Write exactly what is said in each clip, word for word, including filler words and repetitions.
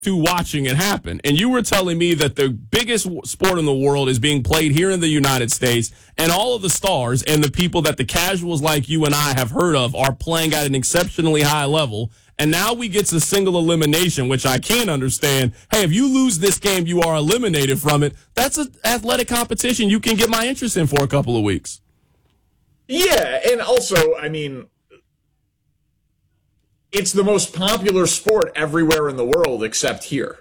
to watching it happen. And you were telling me that the biggest sport in the world is being played here in the United States, and all of the stars and the people that the casuals like you and I have heard of are playing at an exceptionally high level. And now we get to single elimination, which I can't understand. Hey, if you lose this game, you are eliminated from it. That's an athletic competition you can get my interest in for a couple of weeks. Yeah, and also, I mean, it's the most popular sport everywhere in the world except here.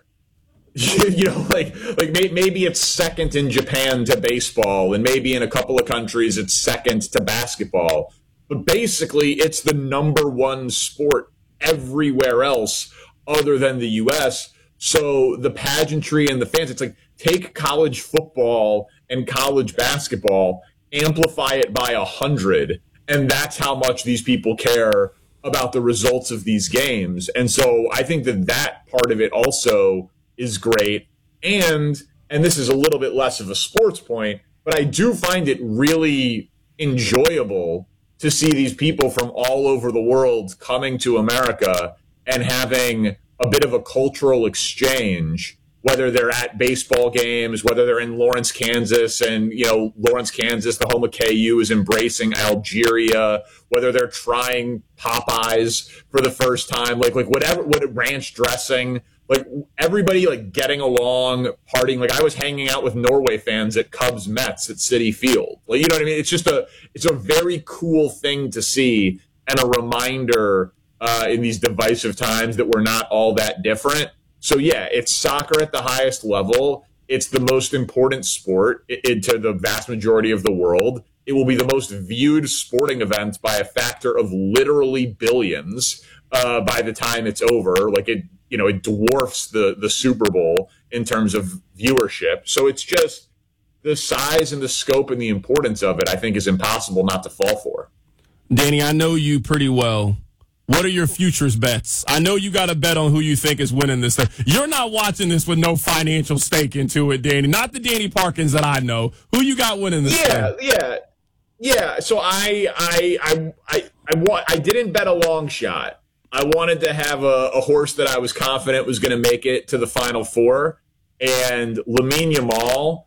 You know, like like maybe it's second in Japan to baseball, and maybe in a couple of countries it's second to basketball. But basically, it's the number one sport everywhere else other than the U S. So the pageantry and the fans, it's like, take college football and college basketball, amplify it by a hundred, and that's how much these people care about the results of these games. And so I think that that part of it also is great. And and this is a little bit less of a sports point, but I do find it really enjoyable to see these people from all over the world coming to America and having a bit of a cultural exchange, whether they're at baseball games, whether they're in Lawrence, Kansas, and, you know, Lawrence, Kansas, the home of K U, is embracing Algeria, whether they're trying Popeyes for the first time, like, like whatever, what ranch dressing, like everybody like getting along, partying. Like I was hanging out with Norway fans at Cubs Mets at Citi Field. Like, you know what I mean? It's just a, it's a very cool thing to see, and a reminder uh, in these divisive times that we're not all that different. So yeah, it's soccer at the highest level. It's the most important sport it, it, to the vast majority of the world. It will be the most viewed sporting event by a factor of literally billions uh, by the time it's over. Like it, you know, it dwarfs the the Super Bowl in terms of viewership. So it's just the size and the scope and the importance of it, I think, is impossible not to fall for. Danny, I know you pretty well. What are your futures bets? I know you got a bet on who you think is winning this thing. You're not watching this with no financial stake into it, Danny. Not the Danny Parkins that I know. Who you got winning this yeah, thing? Yeah, yeah. Yeah, so I I I I I, wa- I didn't bet a long shot. I wanted to have a, a horse that I was confident was going to make it to the Final Four, and Lamine Yamal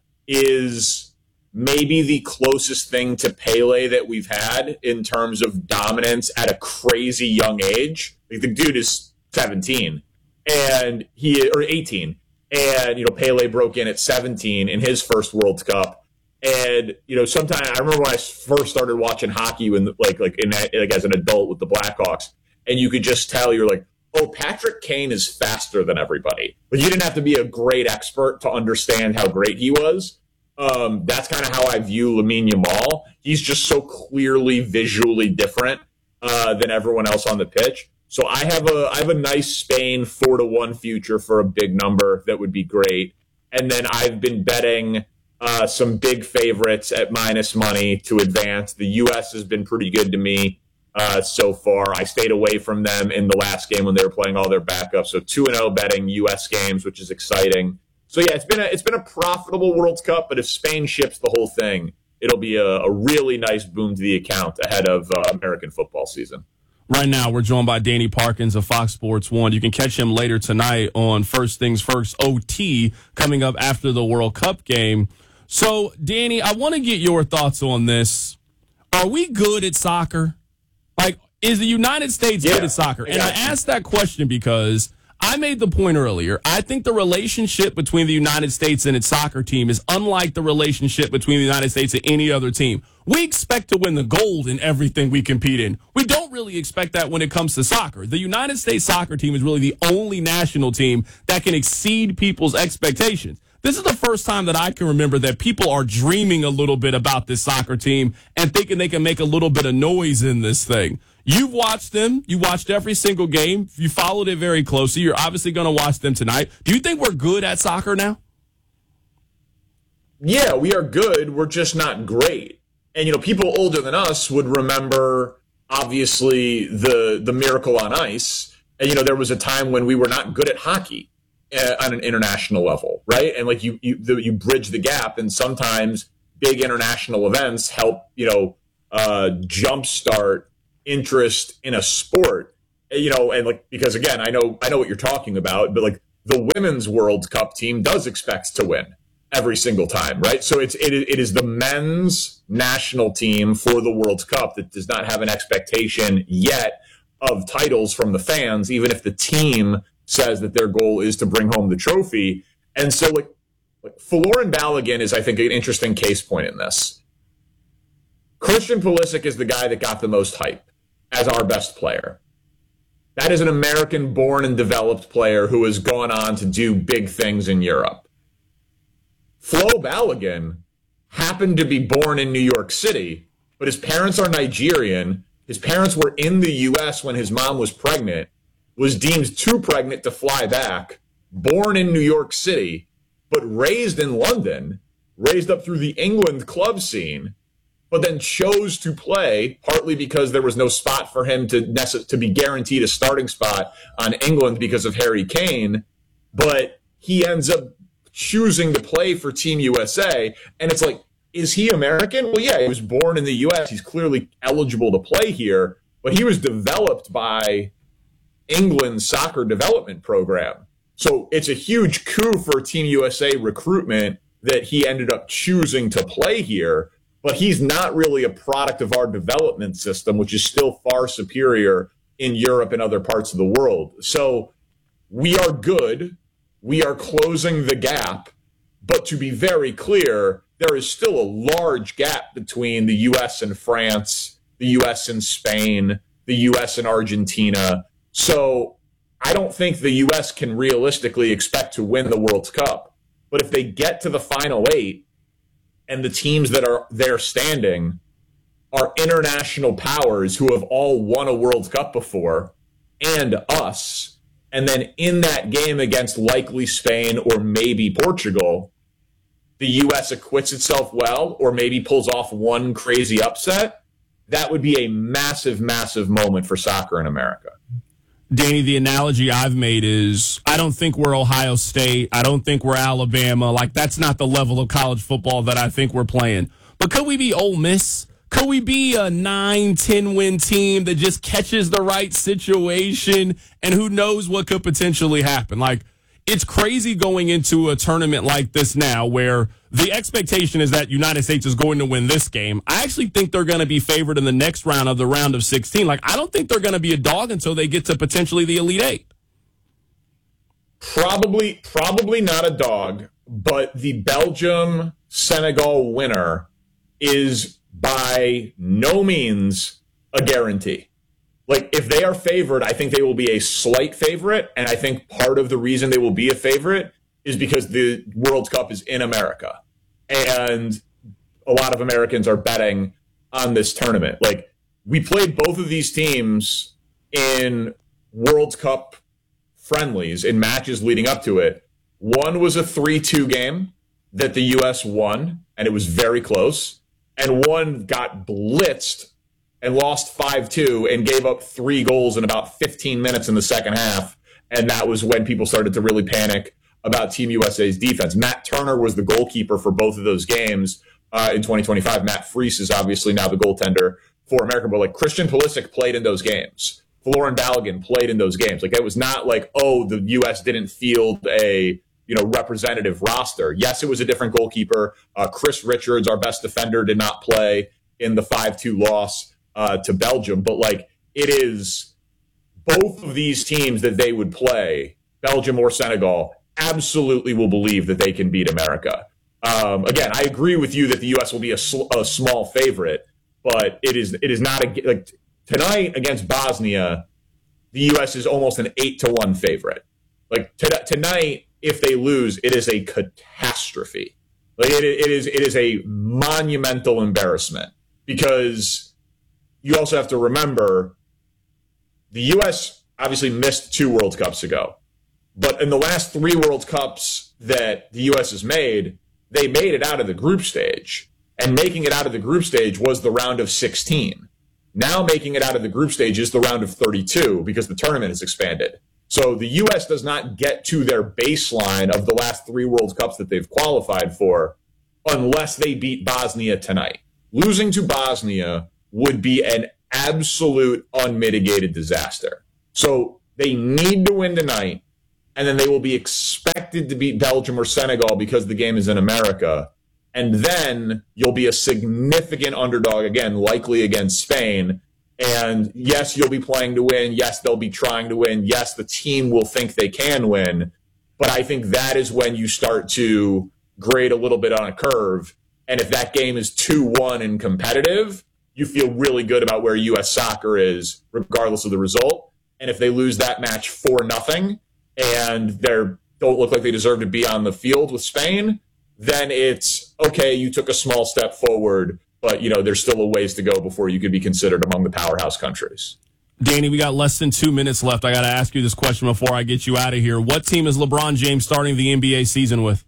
is maybe the closest thing to Pele that we've had in terms of dominance at a crazy young age. Like the dude is seventeen, and he or eighteen, and you know Pele broke in at seventeen in his first World Cup. And you know, sometimes I remember when I first started watching hockey, when like like in like as an adult with the Blackhawks, and you could just tell, you're like, oh, Patrick Kane is faster than everybody. But you didn't have to be a great expert to understand how great he was. Um, that's kind of how I view Lamine Yamal. He's just so clearly visually different uh, than everyone else on the pitch. So I have a I have a nice Spain four to one future for a big number that would be great. And then I've been betting uh, some big favorites at minus money to advance. The U S has been pretty good to me uh, so far. I stayed away from them in the last game when they were playing all their backups. So two and zero betting U S games, which is exciting. So yeah, it's been a it's been a profitable World Cup, but if Spain ships the whole thing, it'll be a, a really nice boom to the account ahead of uh, American football season. Right now, we're joined by Danny Parkins of Fox Sports One. You can catch him later tonight on First Things First O T, coming up after the World Cup game. So, Danny, I want to get your thoughts on this. Are we good at soccer? Like, is the United States yeah, good at soccer? And I asked that question because I made the point earlier. I think the relationship between the United States and its soccer team is unlike the relationship between the United States and any other team. We expect to win the gold in everything we compete in. We don't really expect that when it comes to soccer. The United States soccer team is really the only national team that can exceed people's expectations. This is the first time that I can remember that people are dreaming a little bit about this soccer team and thinking they can make a little bit of noise in this thing. You've watched them. You watched every single game. You followed it very closely. You're obviously going to watch them tonight. Do you think we're good at soccer now? Yeah, we are good. We're just not great. And, you know, people older than us would remember, obviously, the the Miracle on Ice. And, you know, there was a time when we were not good at hockey uh, on an international level, right? And, like, you you, the, you bridge the gap, and sometimes big international events help, you know, uh, jumpstart interest in a sport, you know, and like, because again, I know, I know what you're talking about, but like the Women's World Cup team does expect to win every single time, right? So it's it, it is the men's national team for the World Cup that does not have an expectation yet of titles from the fans, even if the team says that their goal is to bring home the trophy. And so, like, like Folarin Balogun is, I think, an interesting case point in this. Christian Pulisic is the guy that got the most hype as our best player. That is an American-born and developed player who has gone on to do big things in Europe. Flo Balogun happened to be born in New York City, but his parents are Nigerian. His parents were in the U S when his mom was pregnant, was deemed too pregnant to fly back, born in New York City, but raised in London, raised up through the England club scene, but then chose to play, partly because there was no spot for him to necess- to be guaranteed a starting spot on England because of Harry Kane, but he ends up choosing to play for Team U S A, and it's like, is he American? Well, yeah, he was born in the U S. He's clearly eligible to play here, but he was developed by England's soccer development program. So it's a huge coup for Team U S A recruitment that he ended up choosing to play here, but he's not really a product of our development system, which is still far superior in Europe and other parts of the world. So we are good. We are closing the gap. But to be very clear, there is still a large gap between the U S and France, the U S and Spain, the U S and Argentina. So I don't think the U S can realistically expect to win the World Cup. But if they get to the final eight and the teams that are there standing are international powers who have all won a World Cup before and us, and then in that game against likely Spain or maybe Portugal, the U S acquits itself well or maybe pulls off one crazy upset, that would be a massive, massive moment for soccer in America. Danny, the analogy I've made is I don't think we're Ohio State. I don't think we're Alabama. Like, that's not the level of college football that I think we're playing. But could we be Ole Miss? Could we be a nine, ten-win team that just catches the right situation and who knows what could potentially happen? Like, it's crazy going into a tournament like this now where the expectation is that United States is going to win this game. I actually think they're going to be favored in the next round of the round of sixteen. Like, I don't think they're going to be a dog until they get to potentially the Elite Eight. Probably, probably not a dog, but the Belgium-Senegal winner is by no means a guarantee. Like, if they are favored, I think they will be a slight favorite, and I think part of the reason they will be a favorite is because the World Cup is in America, and a lot of Americans are betting on this tournament. Like, we played both of these teams in World Cup friendlies, in matches leading up to it. One was a three two game that the U S won, and it was very close, and one got blitzed and lost five two and gave up three goals in about fifteen minutes in the second half. And that was when people started to really panic about Team U S A's defense. Matt Turner was the goalkeeper for both of those games uh, in twenty twenty-five. Matt Freese is obviously now the goaltender for America. But, like, Christian Pulisic played in those games. Folarin Balogun played in those games. Like, it was not like, oh, the U S didn't field a, you know, representative roster. Yes, it was a different goalkeeper. Uh, Chris Richards, our best defender, did not play in the five two loss Uh, to Belgium, but like it is both of these teams that they would play, Belgium or Senegal, absolutely will believe that they can beat America. Um, again, I agree with you that the U S will be a, sl- a small favorite, but it is it is not a like tonight against Bosnia, the U S is almost an eight to one favorite. Like t- tonight, if they lose, it is a catastrophe. Like it, it is it is a monumental embarrassment because. You also have to remember the U S obviously missed two World Cups ago. But in the last three World Cups that the U S has made, they made it out of the group stage. And making it out of the group stage was the round of sixteen. Now making it out of the group stage is the round of thirty-two because the tournament has expanded. So the U S does not get to their baseline of the last three World Cups that they've qualified for unless they beat Bosnia tonight. Losing to Bosnia would be an absolute unmitigated disaster. So they need to win tonight. and then they will be expected to beat Belgium or Senegal because the game is in America. And then you'll be a significant underdog again, likely against Spain. And yes, you'll be playing to win. Yes, they'll be trying to win. Yes, the team will think they can win. But I think that is when you start to grade a little bit on a curve. And if that game is two one and competitive, you feel really good about where U S soccer is, regardless of the result. And if they lose that match four nothing and they don't look like they deserve to be on the field with Spain, then it's, okay, you took a small step forward, but, you know, there's still a ways to go before you could be considered among the powerhouse countries. Danny, we got less than two minutes left. I got to ask you this question before I get you out of here. What team is LeBron James starting the N B A season with?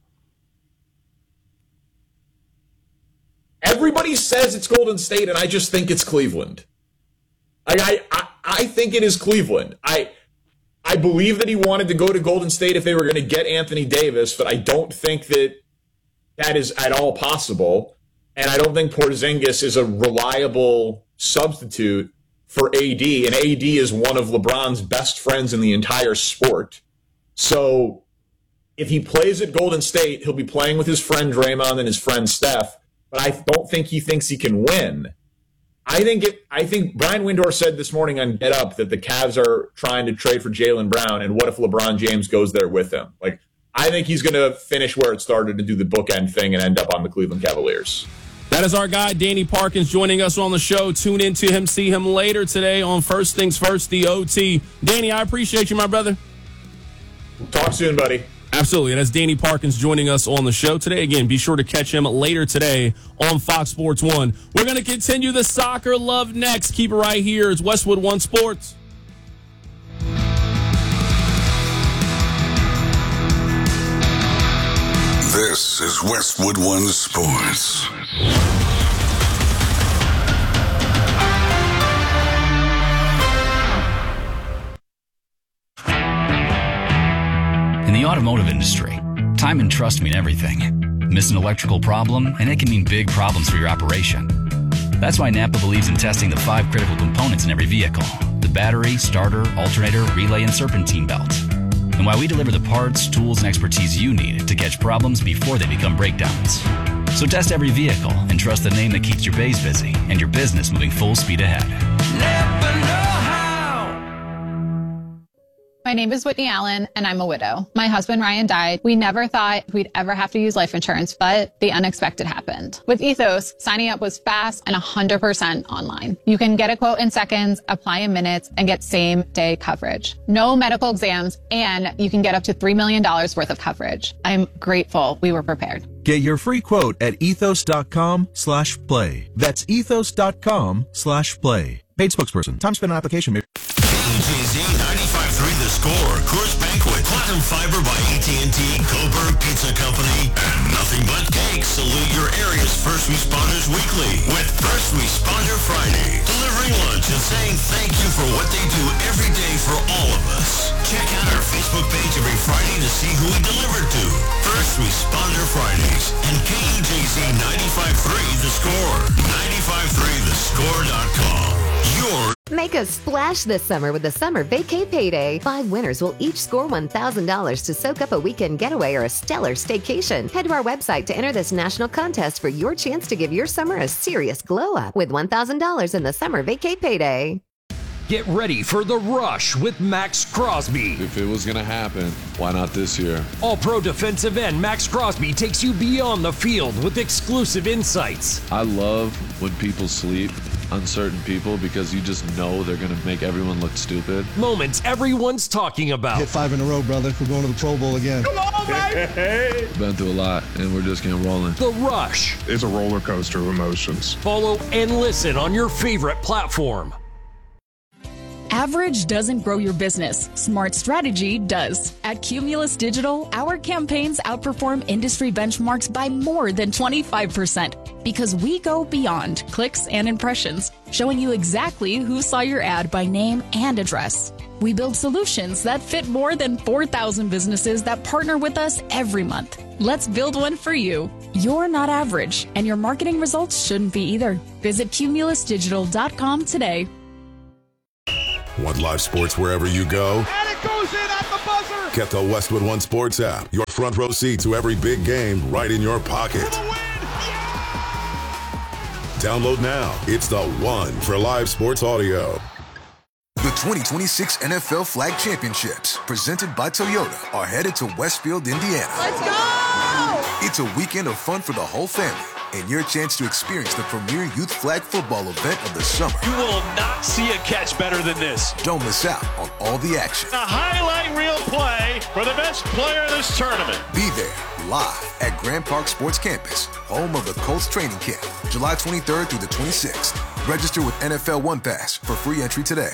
Everybody says it's Golden State, and I just think it's Cleveland. I I, I think it is Cleveland. I I believe that he wanted to go to Golden State if they were going to get Anthony Davis, but I don't think that that is at all possible. And I don't think Porzingis is a reliable substitute for A D, and A D is one of LeBron's best friends in the entire sport. So if he plays at Golden State, he'll be playing with his friend Draymond and his friend Steph, but I don't think he thinks he can win. I think it. I think Brian Windhorst said this morning on Get Up that the Cavs are trying to trade for Jaylen Brown, and what if LeBron James goes there with him? Like, I think he's going to finish where it started and do the bookend thing and end up on the Cleveland Cavaliers. That is our guy, Danny Parkins, joining us on the show. Tune in to him, see him later today on First Things First, the O T. Danny, I appreciate you, my brother. Talk soon, buddy. Absolutely. That's Danny Parkins joining us on the show today. Again, be sure to catch him later today on Fox Sports one. We're going to continue the soccer love next. Keep it right here. It's Westwood One Sports. This is Westwood One Sports. In the automotive industry, time and trust mean everything. Miss an electrical problem, and it can mean big problems for your operation. That's why Napa believes in testing the five critical components in every vehicle: the battery, starter, alternator, relay, and serpentine belt. And why we deliver the parts, tools, and expertise you need to catch problems before they become breakdowns. So test every vehicle and trust the name that keeps your bays busy and your business moving full speed ahead. Napa know-how. My name is Whitney Allen, and I'm a widow. My husband, Ryan, died. We never thought we'd ever have to use life insurance, but the unexpected happened. With Ethos, signing up was fast and one hundred percent online. You can get a quote in seconds, apply in minutes, and get same-day coverage. No medical exams, and you can get up to three million dollars worth of coverage. I'm grateful we were prepared. Get your free quote at ethos.com slash play. That's ethos.com slash play. Paid spokesperson. Time spent on application may... K J Z ninety-five point three The Score, Coors Banquet, Platinum Fiber by A T and T, Coburg Pizza Company, and Nothing But Cake salute your area's first responders weekly with First Responder Friday. Delivering lunch and saying thank you for what they do every day for all of us. Check out our Facebook page every Friday to see who we deliver to. First Responder Fridays and K J Z ninety-five point three The Score, ninety-five point three the score dot com. Your Make a splash this summer with the Summer Vacay Payday. Five winners will each score one thousand dollars to soak up a weekend getaway or a stellar staycation. Head to our website to enter this national contest for your chance to give your summer a serious glow up with one thousand dollars in the Summer Vacay Payday. Get ready for the rush with Max Crosby. If it was going to happen, why not this year? All-pro defensive end Max Crosby takes you beyond the field with exclusive insights. I love when people sleep on certain people because you just know they're going to make everyone look stupid. Moments everyone's talking about. Hit five in a row, brother. We're going to the Pro Bowl again. Come on, baby! Been through a lot, and we're just getting rolling. The Rush. It's a roller coaster of emotions. Follow and listen on your favorite platform. Average doesn't grow your business. Smart strategy does. At Cumulus Digital, our campaigns outperform industry benchmarks by more than twenty-five percent because we go beyond clicks and impressions, showing you exactly who saw your ad by name and address. We build solutions that fit more than four thousand businesses that partner with us every month. Let's build one for you. You're not average, and your marketing results shouldn't be either. Visit cumulus digital dot com today. Want live sports wherever you go? And it goes in at the buzzer. Get the Westwood One Sports app. Your front row seat to every big game right in your pocket. Download now. It's the one for live sports audio. The twenty twenty-six N F L Flag Championships, presented by Toyota, are headed to Westfield, Indiana. Let's go! It's a weekend of fun for the whole family and your chance to experience the premier youth flag football event of the summer. You will not see a catch better than this. Don't miss out on all the action. A highlight reel play for the best player of this tournament. Be there live at Grand Park Sports Campus, home of the Colts training camp, July twenty-third through the twenty-sixth. Register with N F L One Pass for free entry today.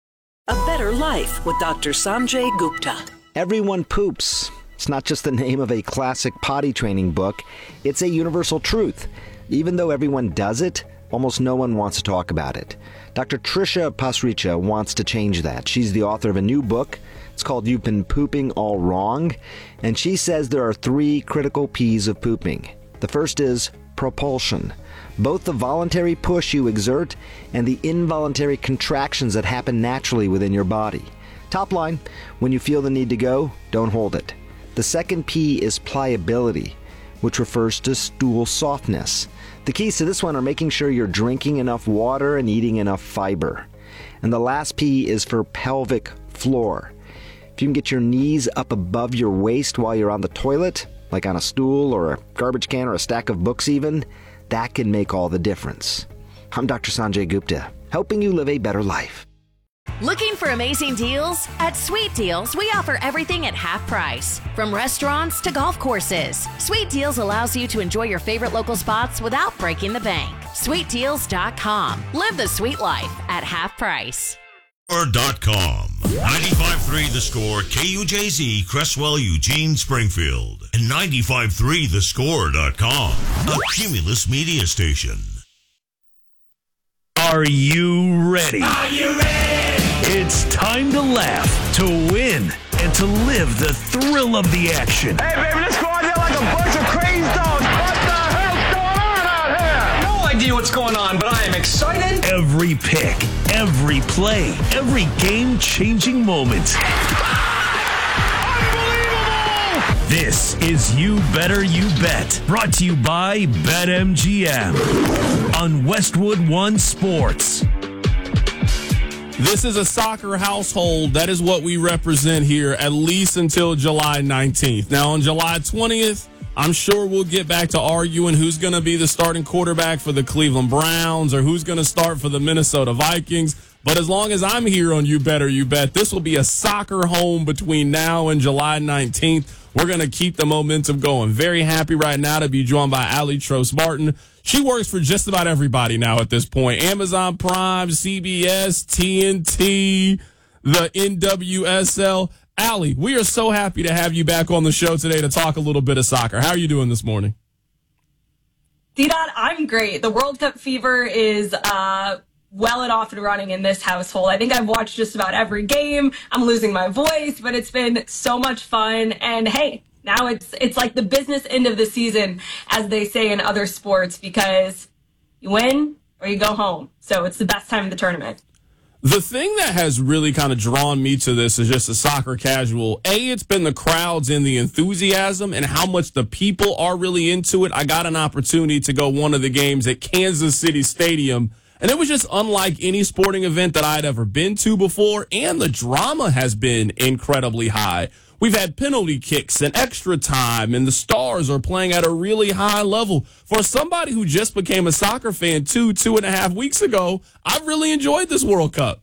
A better life with Doctor Sanjay Gupta. Everyone poops. It's not just the name of a classic potty training book. It's a universal truth. Even though everyone does it, almost no one wants to talk about it. Doctor Trisha Pasricha wants to change that. She's the author of a new book. It's called You've Been Pooping All Wrong. And she says there are three critical P's of pooping. The first is propulsion. Both the voluntary push you exert and the involuntary contractions that happen naturally within your body. Top line, when you feel the need to go, don't hold it. The second P is pliability, which refers to stool softness. The keys to this one are making sure you're drinking enough water and eating enough fiber. And the last P is for pelvic floor. If you can get your knees up above your waist while you're on the toilet, like on a stool or a garbage can or a stack of books even, that can make all the difference. I'm Doctor Sanjay Gupta, helping you live a better life. Looking for amazing deals? At Sweet Deals, we offer everything at half price. From restaurants to golf courses, Sweet Deals allows you to enjoy your favorite local spots without breaking the bank. sweet deals dot com. Live the sweet life at half price. Dot com. ninety-five point three The Score, K U J Z, Cresswell, Eugene, Springfield. And ninety-five point three the score dot com, a Cumulus media station. Are you ready? Are you ready? It's time to laugh, to win, and to live the thrill of the action. Hey, baby, let's go out there like a bunch of crazy dogs. What the hell's going on out here? No idea what's going on, but I am excited. Every pick, every play, every game-changing moment. Unbelievable! This is You Better You Bet, brought to you by BetMGM on Westwood One Sports. This is a soccer household. That is what we represent here, at least until July nineteenth. Now, on July twentieth, I'm sure we'll get back to arguing who's going to be the starting quarterback for the Cleveland Browns or who's going to start for the Minnesota Vikings. But as long as I'm here on You Better You Bet, this will be a soccer home between now and July nineteenth. We're going to keep the momentum going. Very happy right now to be joined by Ali Trost-Martin. She works for just about everybody now at this point. Amazon Prime, C B S, T N T, the N W S L. Ali, we are so happy to have you back on the show today to talk a little bit of soccer. How are you doing this morning? D-Dot, I'm great. The World Cup fever is uh, well and off and running in this household. I think I've watched just about every game. I'm losing my voice, but it's been so much fun. And hey, now it's it's like the business end of the season, as they say in other sports, because you win or you go home. So it's the best time of the tournament. The thing that has really kind of drawn me to this is just a soccer casual. A, it's been the crowds and the enthusiasm and how much the people are really into it. I got an opportunity to go one of the games at Kansas City Stadium, and it was just unlike any sporting event that I'd ever been to before, and the drama has been incredibly high. We've had penalty kicks and extra time, and the stars are playing at a really high level. For somebody who just became a soccer fan two, two and a half weeks ago, I've really enjoyed this World Cup.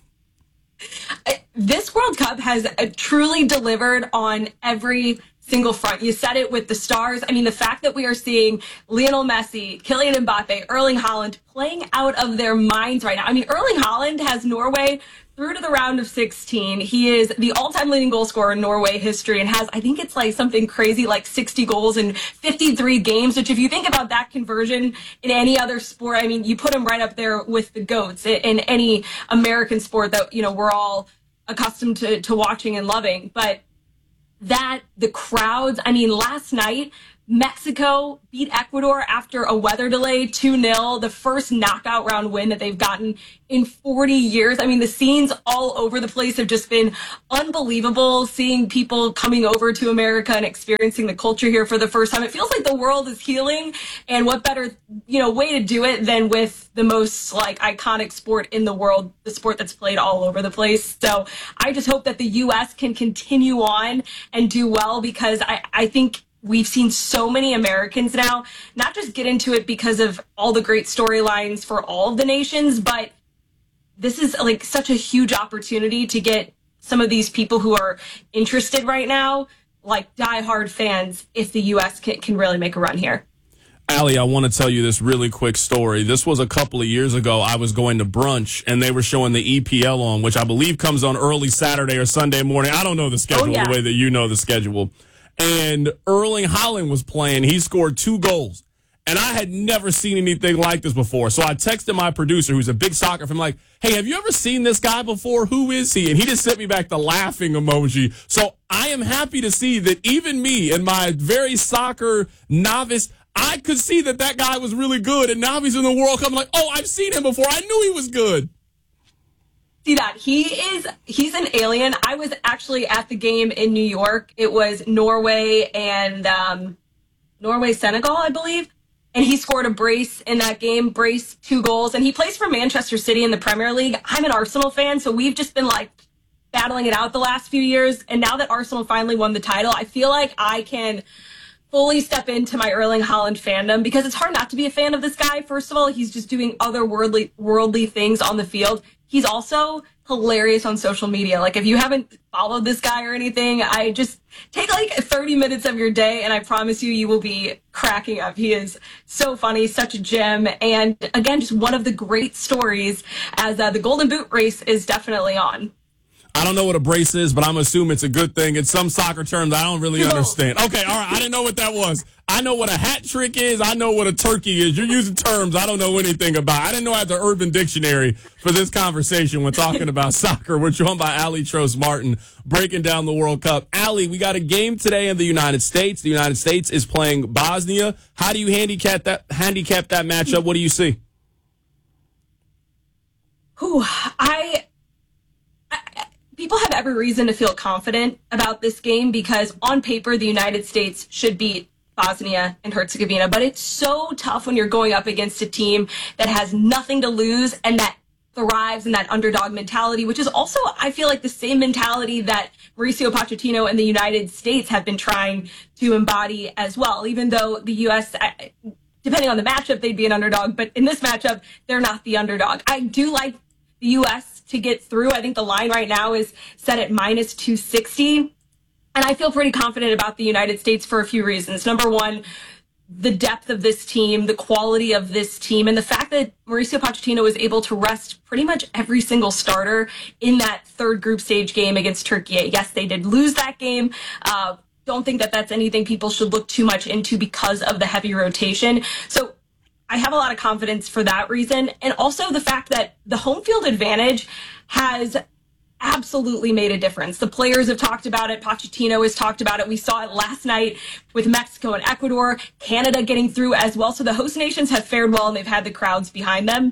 This World Cup has truly delivered on every single front. You said it with the stars. I mean, the fact that we are seeing Lionel Messi, Kylian Mbappe, Erling Haaland playing out of their minds right now. I mean, Erling Haaland has Norway through to the round of sixteen. He is the all-time leading goal scorer in Norway history and has, I think it's like something crazy like sixty goals in fifty-three games, which if you think about that conversion in any other sport, I mean, you put him right up there with the GOATs in any American sport that, you know, we're all accustomed to, to watching and loving. But that, the crowds, I mean, last night, Mexico beat Ecuador after a weather delay two nil, the first knockout round win that they've gotten in forty years. I mean, the scenes all over the place have just been unbelievable, seeing people coming over to America and experiencing the culture here for the first time. It feels like the world is healing, and what better, you know, way to do it than with the most like iconic sport in the world, the sport that's played all over the place. So I just hope that the U S can continue on and do well, because I, I think we've seen so many Americans now not just get into it because of all the great storylines for all of the nations, but this is like such a huge opportunity to get some of these people who are interested right now, like diehard fans, if the U S can, can really make a run here. Allie, I want to tell you this really quick story. This was a couple of years ago. I was going to brunch, and they were showing the E P L on, which I believe comes on early Saturday or Sunday morning. I don't know the schedule oh, yeah. the way that you know the schedule. And Erling Haaland was playing. He scored two goals. And I had never seen anything like this before. So I texted my producer, who's a big soccer fan, like, hey, have you ever seen this guy before? Who is he? And he just sent me back the laughing emoji. So I am happy to see that even me and my very soccer novice, I could see that that guy was really good. And now he's in the World Cup. I'm like, oh, I've seen him before. I knew he was good. See that he is he's an alien. I was actually at the game in New York. It was Norway and um, Norway Senegal, I believe, and he scored a brace in that game. Brace two goals, and he plays for Manchester City in the Premier League. I'm an Arsenal fan, so we've just been like battling it out the last few years. And now that Arsenal finally won the title, I feel like I can fully step into my Erling Haaland fandom, because it's hard not to be a fan of this guy. First of all, he's just doing otherworldly worldly things on the field. He's also hilarious on social media. Like, if you haven't followed this guy or anything, I just take like thirty minutes of your day, and I promise you, you will be cracking up. He is so funny, such a gem. And again, just one of the great stories, as uh, the Golden Boot race is definitely on. I don't know what a brace is, but I'm assuming it's a good thing. It's some soccer terms I don't really understand. Okay, all right, I didn't know what that was. I know what a hat trick is. I know what a turkey is. You're using terms I don't know anything about. I didn't know I had the Urban Dictionary for this conversation when talking about soccer. We're joined by Allie Trost-Martin, breaking down the World Cup. Allie, we got a game today in the United States. The United States is playing Bosnia. How do you handicap that, handicap that matchup? What do you see? Whew, I... People have every reason to feel confident about this game, because on paper, the United States should beat Bosnia and Herzegovina. But it's so tough when you're going up against a team that has nothing to lose and that thrives in that underdog mentality, which is also, I feel like, the same mentality that Mauricio Pochettino and the United States have been trying to embody as well, even though the U S, depending on the matchup, they'd be an underdog. But in this matchup, they're not the underdog. I do like the U S to get through. I think the line right now is set at minus two sixty. And I feel pretty confident about the United States for a few reasons. Number one, the depth of this team, the quality of this team, and the fact that Mauricio Pochettino was able to rest pretty much every single starter in that third group stage game against Turkey. Yes, they did lose that game. Uh, don't think that that's anything people should look too much into because of the heavy rotation. So I have a lot of confidence for that reason. And also the fact that the home field advantage has absolutely made a difference. The players have talked about it. Pochettino has talked about it. We saw it last night with Mexico and Ecuador, Canada getting through as well. So the host nations have fared well, and they've had the crowds behind them.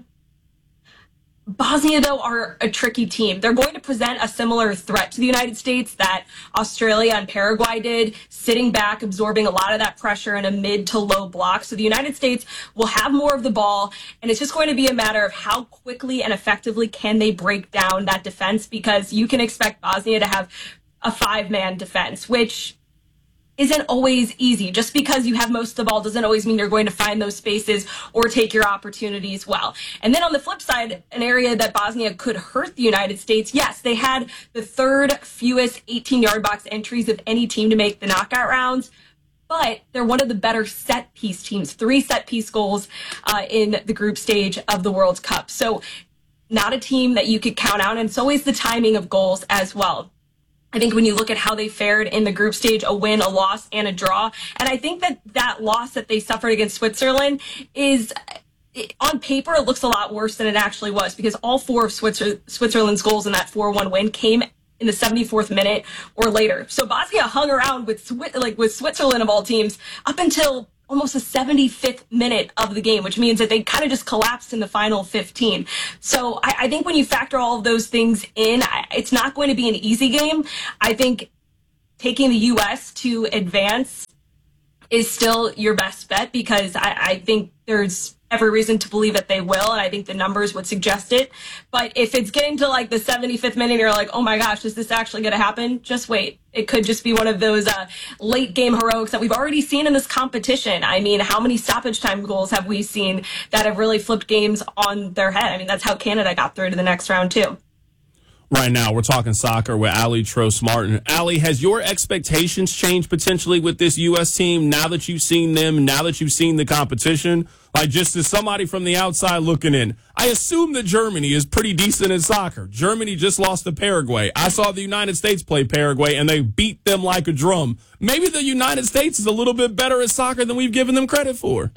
Bosnia, though, are a tricky team. They're going to present a similar threat to the United States that Australia and Paraguay did, sitting back, absorbing a lot of that pressure in a mid to low block. So the United States will have more of the ball, and it's just going to be a matter of how quickly and effectively can they break down that defense, because you can expect Bosnia to have a five-man defense, which isn't always easy. Just because you have most of the ball doesn't always mean you're going to find those spaces or take your opportunities well. And then on the flip side, an area that Bosnia could hurt the United States, yes, they had the third fewest eighteen-yard box entries of any team to make the knockout rounds, but they're one of the better set-piece teams, three set-piece goals uh, in the group stage of the World Cup. So not a team that you could count out, and it's always the timing of goals as well. I think when you look at how they fared in the group stage, a win, a loss, and a draw, and I think that that loss that they suffered against Switzerland is, on paper, it looks a lot worse than it actually was, because all four of Switzer, Switzerland's goals in that four one win came in the seventy-fourth minute or later. So Bosnia hung around with like with Switzerland of all teams up until almost the seventy-fifth minute of the game, which means that they kind of just collapsed in the final fifteen. So I, I think when you factor all of those things in, I, it's not going to be an easy game. I think taking the U S to advance is still your best bet because I, I think there's every reason to believe that they will, and I think the numbers would suggest it. But if it's getting to like the seventy-fifth minute, you're like, oh my gosh, is this actually going to happen? Just wait. It could just be one of those uh, late game heroics that we've already seen in this competition. I mean, how many stoppage time goals have we seen that have really flipped games on their head? I mean, that's how Canada got through to the next round too. Right now, we're talking soccer with Allie Trost Martin. Allie, has your expectations changed potentially with this U S team now that you've seen them, now that you've seen the competition? Like, just as somebody from the outside looking in, I assume that Germany is pretty decent in soccer. Germany just lost to Paraguay. I saw the United States play Paraguay, and they beat them like a drum. Maybe the United States is a little bit better at soccer than we've given them credit for.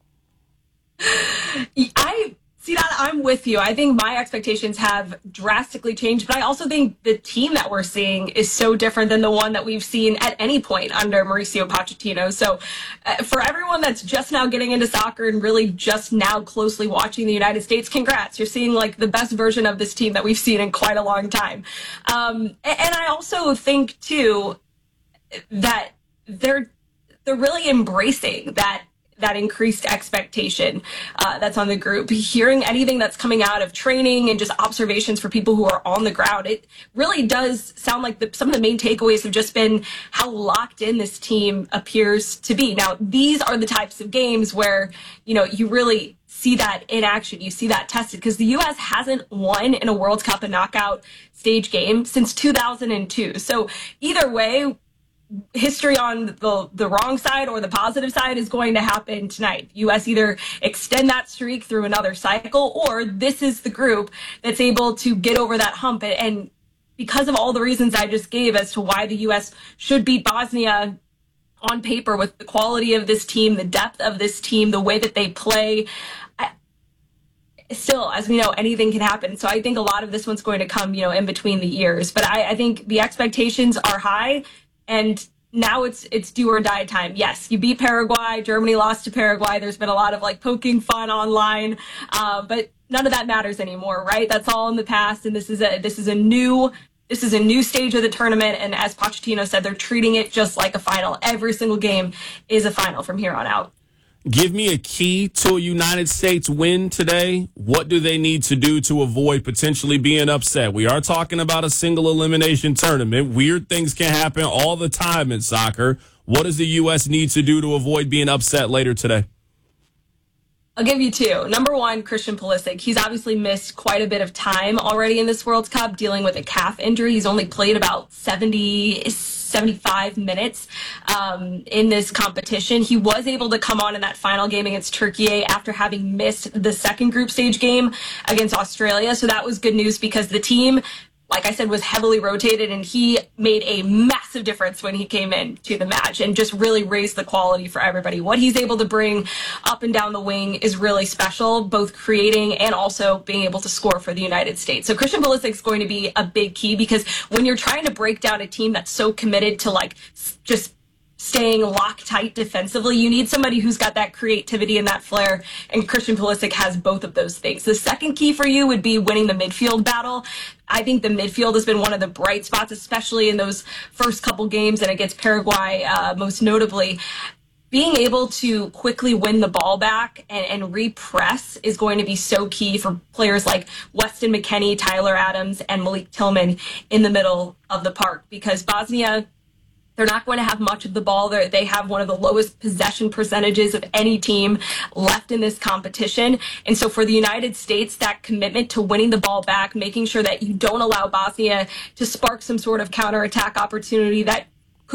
I... See, that I'm with you. I think my expectations have drastically changed, but I also think the team that we're seeing is so different than the one that we've seen at any point under Mauricio Pochettino. So uh, for everyone that's just now getting into soccer and really just now closely watching the United States, congrats. You're seeing like the best version of this team that we've seen in quite a long time. Um, and, and I also think, too, that they're they're really embracing that that increased expectation uh, that's on the group. Hearing anything that's coming out of training and just observations for people who are on the ground, it really does sound like the, some of the main takeaways have just been how locked in this team appears to be. Now, these are the types of games where, you know, you really see that in action. You see that tested because the U S hasn't won in a World Cup, a knockout stage game, since two thousand two. So either way, history on the the wrong side or the positive side is going to happen tonight. U S either extend that streak through another cycle, or this is the group that's able to get over that hump. And because of all the reasons I just gave as to why the U S should beat Bosnia on paper, with the quality of this team, the depth of this team, the way that they play, I, still, as we know, anything can happen. So I think a lot of this one's going to come, you know, in between the ears. But I, I think the expectations are high. And now it's it's do or die time. Yes, you beat Paraguay. Germany lost to Paraguay. There's been a lot of like poking fun online, uh, but none of that matters anymore, right? That's all in the past, and this is a this is a new this is a new stage of the tournament. And as Pochettino said, they're treating it just like a final. Every single game is a final from here on out. Give me a key to a United States win today. What do they need to do to avoid potentially being upset? We are talking about a single elimination tournament. Weird things can happen all the time in soccer. What does the U S need to do to avoid being upset later today? I'll give you two. Number one, Christian Pulisic. He's obviously missed quite a bit of time already in this World Cup, dealing with a calf injury. He's only played about seventy, seventy-five minutes um, in this competition. He was able to come on in that final game against Turkey after having missed the second group stage game against Australia. So that was good news because the team, like I said, was heavily rotated, and he made a massive difference when he came in to the match and just really raised the quality for everybody. What he's able to bring up and down the wing is really special, both creating and also being able to score for the United States. So Christian Pulisic is going to be a big key, because when you're trying to break down a team that's so committed to like just staying locked-tight defensively, you need somebody who's got that creativity and that flair, and Christian Pulisic has both of those things. The second key for you would be winning the midfield battle. I think the midfield has been one of the bright spots, especially in those first couple games and against Paraguay, uh, most notably. Being able to quickly win the ball back and, and repress is going to be so key for players like Weston McKennie, Tyler Adams, and Malik Tillman in the middle of the park, because Bosnia, they're not going to have much of the ball. They're, they have one of the lowest possession percentages of any team left in this competition. And so for the United States, that commitment to winning the ball back, making sure that you don't allow Bosnia to spark some sort of counterattack opportunity that could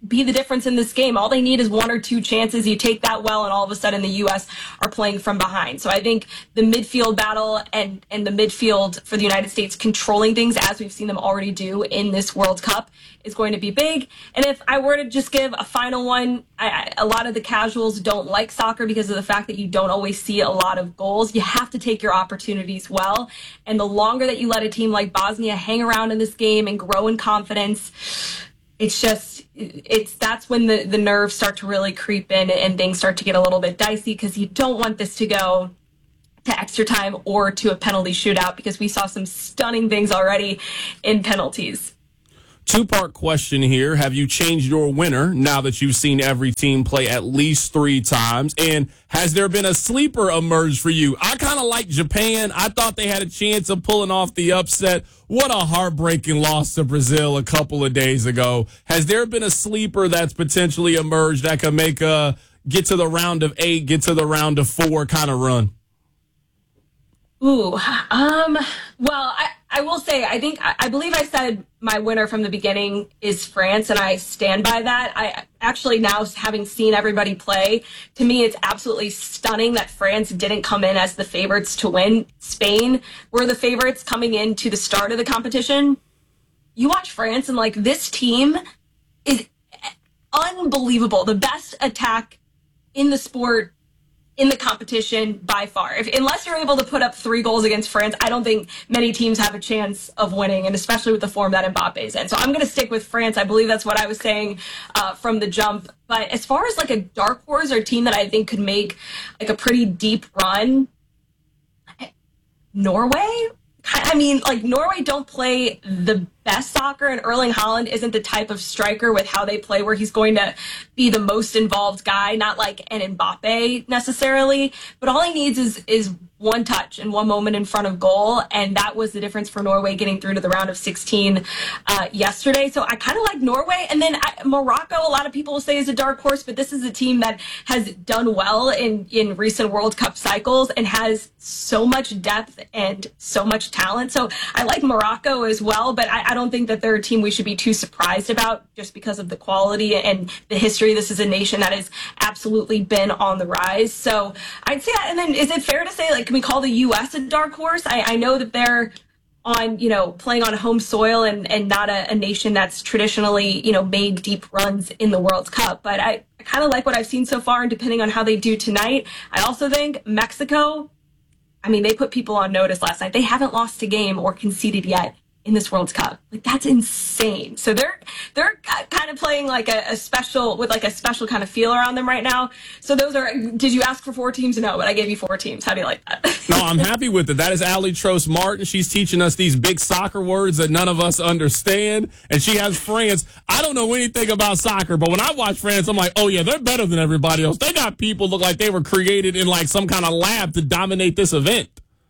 be the difference in this game. All they need is one or two chances. You take that well, and all of a sudden the U S are playing from behind. So I think the midfield battle and, and the midfield for the United States controlling things, as we've seen them already do in this World Cup, is going to be big. And if I were to just give a final one, I, I, a lot of the casuals don't like soccer because of the fact that you don't always see a lot of goals. You have to take your opportunities well. And the longer that you let a team like Bosnia hang around in this game and grow in confidence, it's just, it's that's when the, the nerves start to really creep in and things start to get a little bit dicey, because you don't want this to go to extra time or to a penalty shootout, because we saw some stunning things already in penalties. Two-part question here. Have you changed your winner now that you've seen every team play at least three times? And has there been a sleeper emerge for you? I kind of like Japan. I thought they had a chance of pulling off the upset. What a heartbreaking loss to Brazil a couple of days ago. Has there been a sleeper that's potentially emerged that could make a get to the round of eight, get to the round of four kind of run? Ooh, um, well, I, I will say, I think, I, I believe I said my winner from the beginning is France, and I stand by that. I actually, now having seen everybody play, to me, it's absolutely stunning that France didn't come in as the favorites to win. Spain were the favorites coming into the start of the competition. You watch France, and like, this team is unbelievable. The best attack in the sport, in the competition by far. If, unless you're able to put up three goals against France, I don't think many teams have a chance of winning, and especially with the form that Mbappe's in. So I'm going to stick with France. I believe that's what I was saying uh, from the jump. But as far as like a dark horse or a team that I think could make like a pretty deep run, Norway? I mean, like, Norway don't play the best soccer, and Erling Haaland isn't the type of striker with how they play where he's going to be the most involved guy, not like an Mbappe necessarily, but all he needs is is one touch and one moment in front of goal, and that was the difference for Norway getting through to the round of sixteen uh, yesterday. So I kind of like Norway. And then I, Morocco, a lot of people will say is a dark horse, but this is a team that has done well in, in recent World Cup cycles and has so much depth and so much talent. So I like Morocco as well, but I, I don't think that they're a team we should be too surprised about just because of the quality and the history. This is a nation that has absolutely been on the rise. So I'd say that. And then is it fair to say, like, can we call the U S a dark horse? I, I know that they're on, you know, playing on home soil and, and not a, a nation that's traditionally, you know, made deep runs in the World Cup. But I, I kind of like what I've seen so far, and depending on how they do tonight, I also think Mexico, I mean, they put people on notice last night. They haven't lost a game or conceded yet in this World Cup. Like, that's insane. So they're they're kind of playing like a, a special, with like a special kind of feel around them right now. So those are, did you ask for four teams? No, but I gave you four teams. How do you like that? No, I'm happy with it. That is Ali Trost Martin. She's teaching us these big soccer words that none of us understand. And she has France. I don't know anything about soccer, but when I watch France, I'm like, oh yeah, they're better than everybody else. They got people look like they were created in like some kind of lab to dominate this event.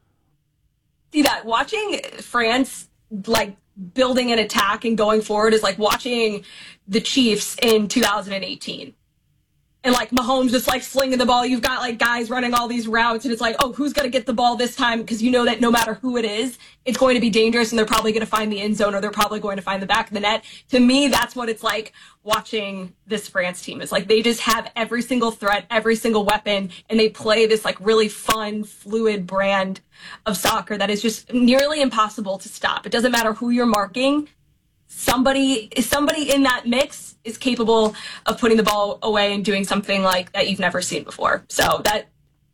See that? Watching France like building an attack and going forward is like watching the Chiefs in two thousand eighteen. And like Mahomes just like slinging the ball. You've got like guys running all these routes, and it's like, oh, who's going to get the ball this time? Because you know that no matter who it is, it's going to be dangerous, and they're probably going to find the end zone, or they're probably going to find the back of the net. To me, that's what it's like watching this France team. It's like they just have every single threat, every single weapon, and they play this like really fun, fluid brand of soccer that is just nearly impossible to stop. It doesn't matter who you're marking. Somebody, somebody in that mix is capable of putting the ball away and doing something like that you've never seen before. So that,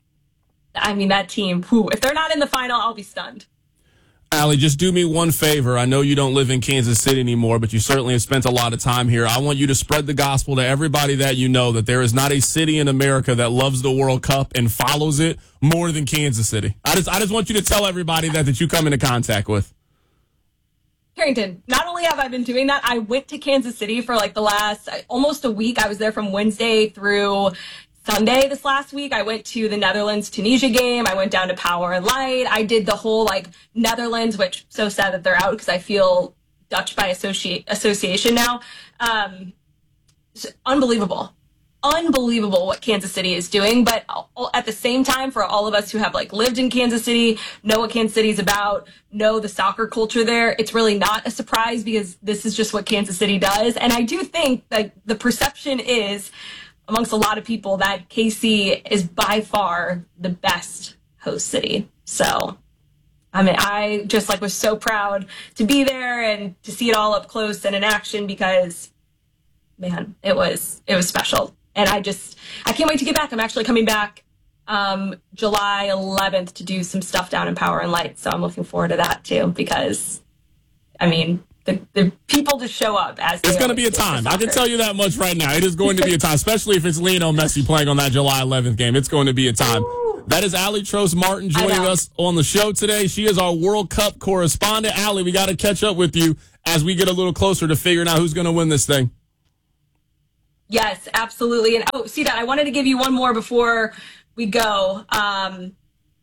I mean, that team, whew, if they're not in the final, I'll be stunned. Allie, just do me one favor. I know you don't live in Kansas City anymore, but you certainly have spent a lot of time here. I want you to spread the gospel to everybody that you know, that there is not a city in America that loves the World Cup and follows it more than Kansas City. I just, I just want you to tell everybody that, that you come into contact with. Carrington, not only have I been doing that, I went to Kansas City for like the last almost a week. I was there from Wednesday through Sunday this last week. I went to the Netherlands-Tunisia game. I went down to Power and Light. I did the whole like Netherlands, which so sad that they're out because I feel Dutch by associate, association now. Um, unbelievable. unbelievable what Kansas City is doing. But at the same time, for all of us who have like lived in Kansas City, know what Kansas City is about, know the soccer culture there, it's really not a surprise because this is just what Kansas City does. And I do think like the perception is amongst a lot of people that K C is by far the best host city. So, I mean, I just like was so proud to be there and to see it all up close and in action because, man, it was it was special. And I just, I can't wait to get back. I'm actually coming back um, July eleventh to do some stuff down in Power and Light. So I'm looking forward to that too because, I mean, the, the people just show up as it's going to be a time. I can tell you that much right now. It is going to be a time, especially if it's Lionel Messi playing on that July eleventh game. It's going to be a time. Ooh. That is Allie Trost Martin joining us on the show today. She is our World Cup correspondent. Allie, we got to catch up with you as we get a little closer to figuring out who's going to win this thing. Yes, absolutely. And oh, see that I wanted to give you one more before we go. Um,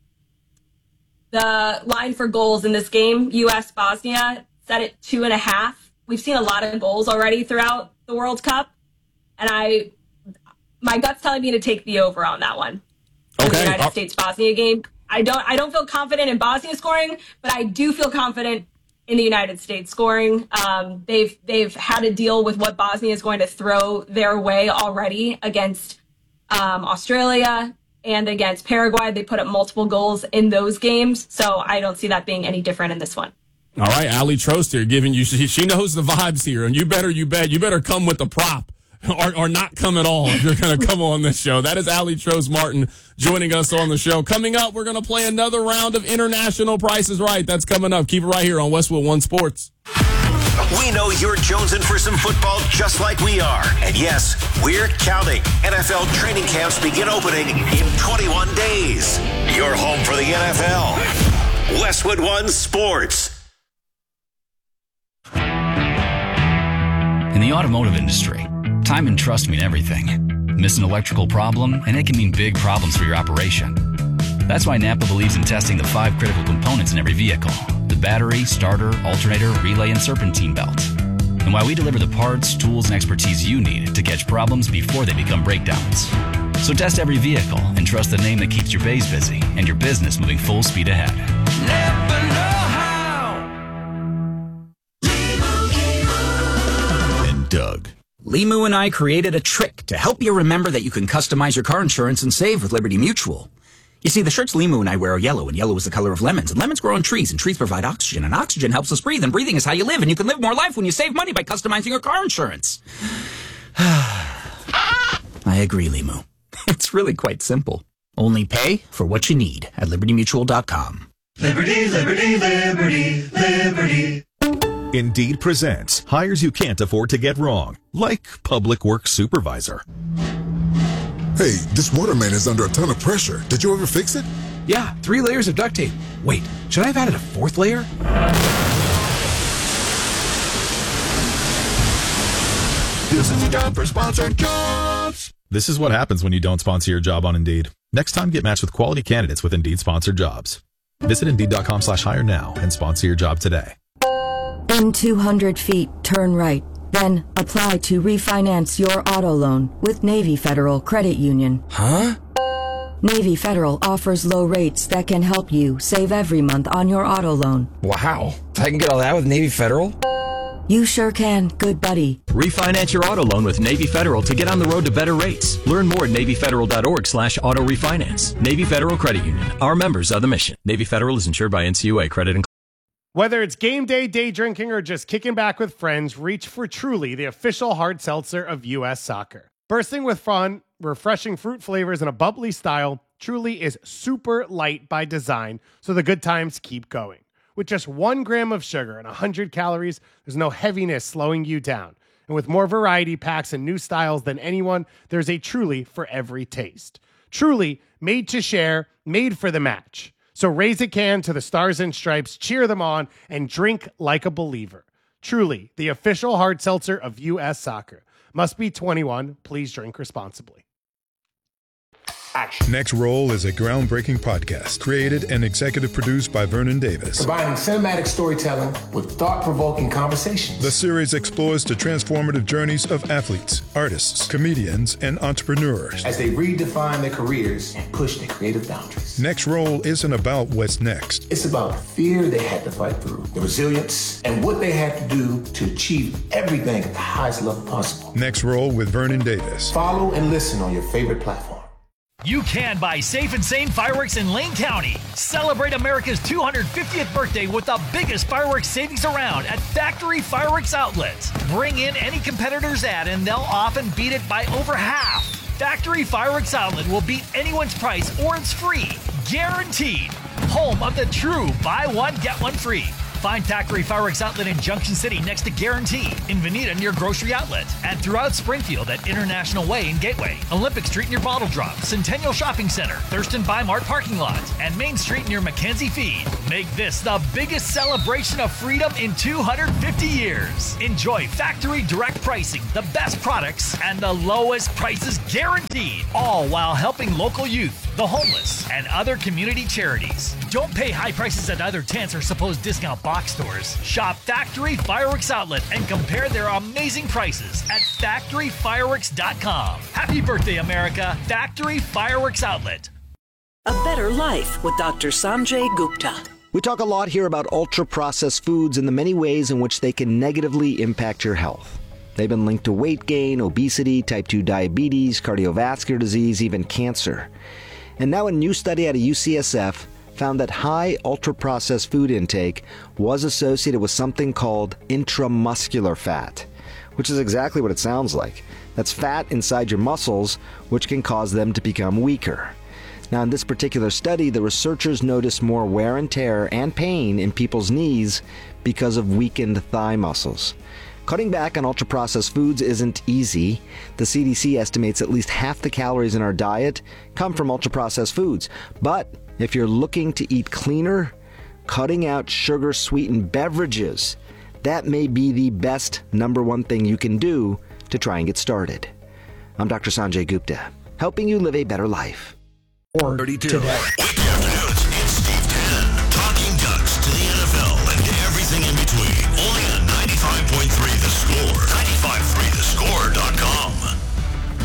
the line for goals in this game, U S Bosnia, set at two and a half. We've seen a lot of goals already throughout the World Cup, and I, my gut's telling me to take the over on that one. Okay. The United States Bosnia game. I don't. I don't feel confident in Bosnia scoring, but I do feel confident in the United States scoring. Um, they've they've had to deal with what Bosnia is going to throw their way already against um, Australia and against Paraguay. They put up multiple goals in those games, so I don't see that being any different in this one. All right, Allie Trost here giving you, she, she knows the vibes here, and you better, you bet, you better come with the prop or, or not come at all if you're going to come on this show. That is Allie Trost Martin joining us on the show. Coming up, we're going to play another round of International Price is Right. That's coming up. Keep it right here on Westwood One Sports. We know you're jonesing for some football just like we are. And yes, we're counting. N F L training camps begin opening in twenty-one days. You're home for the N F L. Westwood One Sports. In the automotive industry, time and trust mean everything. Miss an electrical problem, and it can mean big problems for your operation. That's why Napa believes in testing the five critical components in every vehicle: the battery, starter, alternator, relay, and serpentine belt. And why we deliver the parts, tools, and expertise you need to catch problems before they become breakdowns. So test every vehicle and trust the name that keeps your bays busy and your business moving full speed ahead. Never know how. And Doug. Limu and I created a trick to help you remember that you can customize your car insurance and save with Liberty Mutual. You see, the shirts Limu and I wear are yellow, and yellow is the color of lemons, and lemons grow on trees, and trees provide oxygen, and oxygen helps us breathe, and breathing is how you live, and you can live more life when you save money by customizing your car insurance. I agree, Limu. It's really quite simple. Only pay for what you need at liberty mutual dot com. Liberty, liberty, liberty, liberty. Indeed presents hires you can't afford to get wrong, like public works supervisor. Hey, this water main is under a ton of pressure. Did you ever fix it? Yeah, three layers of duct tape. Wait, should I have added a fourth layer? This is a job for sponsored jobs. This is what happens when you don't sponsor your job on Indeed. Next time, get matched with quality candidates with Indeed sponsored jobs. Visit Indeed.com slash hire now and sponsor your job today. In two hundred feet, turn right. Then apply to refinance your auto loan with Navy Federal Credit Union. Huh? Navy Federal offers low rates that can help you save every month on your auto loan. Wow. I can get all that with Navy Federal? You sure can, good buddy. Refinance your auto loan with Navy Federal to get on the road to better rates. Learn more at NavyFederal.org slash auto refinance. Navy Federal Credit Union. Our members are the mission. Navy Federal is insured by N C U A Credit and Whether it's game day, day drinking, or just kicking back with friends, reach for Truly, the official hard seltzer of U S Soccer. Bursting with fun, refreshing fruit flavors, and a bubbly style, Truly is super light by design, so the good times keep going. With just one gram of sugar and one hundred calories, there's no heaviness slowing you down. And with more variety packs and new styles than anyone, there's a Truly for every taste. Truly, made to share, made for the match. So raise a can to the Stars and Stripes, cheer them on, and drink like a believer. Truly, the official hard seltzer of U S Soccer. Must be twenty-one. Please drink responsibly. action. Next Roll is a groundbreaking podcast created and executive produced by Vernon Davis. Combining cinematic storytelling with thought-provoking conversations. The series explores the transformative journeys of athletes, artists, comedians, and entrepreneurs as they redefine their careers and push their creative boundaries. Next Roll isn't about what's next. It's about the fear they had to fight through, the resilience, and what they had to do to achieve everything at the highest level possible. Next Roll with Vernon Davis. Follow and listen on your favorite platform. You can buy Safe and Sane fireworks in Lane County. Celebrate America's two hundred fiftieth birthday with the biggest fireworks savings around at Factory Fireworks Outlets. Bring in any competitor's ad and they'll often beat it by over half. Factory Fireworks Outlet will beat anyone's price or it's free. Guaranteed. Home of the true buy one, get one free. Find Factory Fireworks Outlet in Junction City next to Guarantee, in Veneta near Grocery Outlet, and throughout Springfield at International Way in Gateway, Olympic Street near Bottle Drop, Centennial Shopping Center, Thurston Bi-Mart parking lot, and Main Street near Mackenzie Feed. Make this the biggest celebration of freedom in two hundred fifty years. Enjoy factory direct pricing, the best products, and the lowest prices guaranteed, all while helping local youth, the homeless, and other community charities. Don't pay high prices at other tents or supposed discount box stores. Shop Factory Fireworks Outlet and compare their amazing prices at factory fireworks dot com. Happy birthday, America. Factory Fireworks Outlet. A Better Life with Doctor Sanjay Gupta. We talk a lot here about ultra-processed foods and the many ways in which they can negatively impact your health. They've been linked to weight gain, obesity, type two diabetes, cardiovascular disease, even cancer. And now a new study out of U C S F found that high ultra-processed food intake was associated with something called intramuscular fat, which is exactly what it sounds like. That's fat inside your muscles, which can cause them to become weaker. Now, in this particular study, the researchers noticed more wear and tear and pain in people's knees because of weakened thigh muscles. Cutting back on ultra-processed foods isn't easy. The C D C estimates at least half the calories in our diet come from ultra-processed foods. But if you're looking to eat cleaner, cutting out sugar-sweetened beverages, that may be the best number one thing you can do to try and get started. I'm Doctor Sanjay Gupta, helping you live a better life. Or today.